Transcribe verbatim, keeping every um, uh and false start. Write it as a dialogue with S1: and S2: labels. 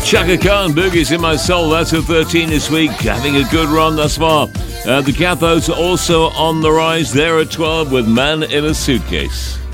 S1: Chaka Khan, Boogies in My Soul. That's at thirteen this week. Having a good run thus far. Uh, the Cathos are also on the rise. They're at twelve with Man in a Suitcase.